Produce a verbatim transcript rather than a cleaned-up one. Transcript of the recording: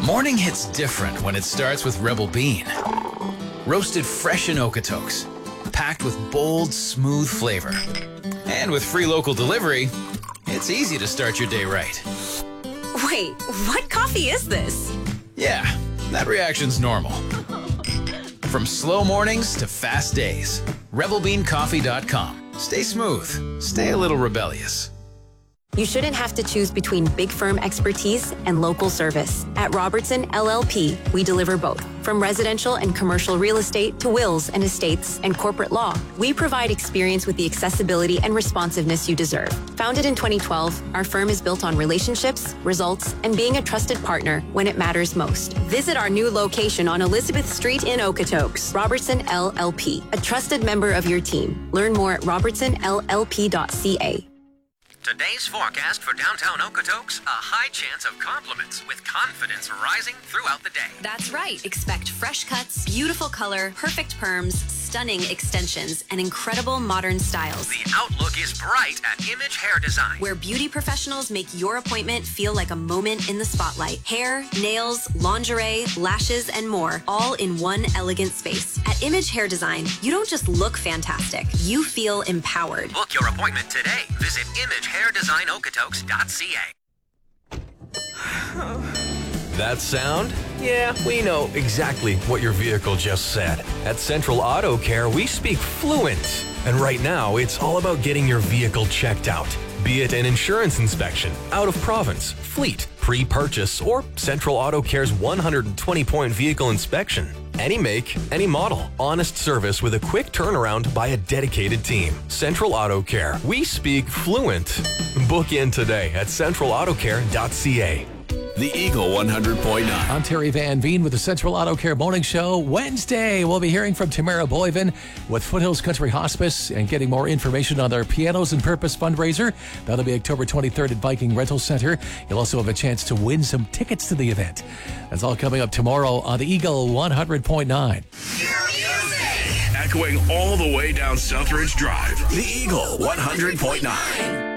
Morning hits different when it starts with Rebel Bean. Roasted fresh in Okotoks, packed with bold, smooth flavor. And with free local delivery, it's easy to start your day right. Wait, what coffee is this? Yeah, that reaction's normal. From slow mornings to fast days, rebel bean coffee dot com. Stay smooth, stay a little rebellious. You shouldn't have to choose between big firm expertise and local service. At Robertson L L P, we deliver both. From residential and commercial real estate to wills and estates and corporate law, we provide experience with the accessibility and responsiveness you deserve. Founded in twenty twelve, our firm is built on relationships, results, and being a trusted partner when it matters most. Visit our new location on Elizabeth Street in Okotoks. Robertson L L P, a trusted member of your team. Learn more at robertson l l p dot c a. Today's forecast for downtown Okotoks, a high chance of compliments with confidence rising throughout the day. That's right. Expect fresh cuts, beautiful color, perfect perms, stunning extensions, and incredible modern styles. The outlook is bright at Image Hair Design, where beauty professionals make your appointment feel like a moment in the spotlight. Hair, nails, lingerie, lashes, and more, all in one elegant space. At Image Hair Design, you don't just look fantastic, you feel empowered. Book your appointment today. Visit image hair design okotoks dot c a. That sound? Yeah, we know exactly what your vehicle just said. At Central Auto Care, we speak fluent. And right now, it's all about getting your vehicle checked out. Be it an insurance inspection, out of province, fleet, pre-purchase, or Central Auto Care's one hundred twenty point vehicle inspection. Any make, any model. Honest service with a quick turnaround by a dedicated team. Central Auto Care. We speak fluent. Book in today at central auto care dot c a. The Eagle one hundred point nine. I'm Terry Van Veen with the Central Auto Care Morning Show. Wednesday, we'll be hearing from Tamara Boyven with Foothills Country Hospice and getting more information on their Pianos and Purpose fundraiser. That'll be October twenty-third at Viking Rental Center. You'll also have a chance to win some tickets to the event. That's all coming up tomorrow on the Eagle one hundred point nine. Echoing all the way down Southridge Drive. The Eagle one hundred point nine.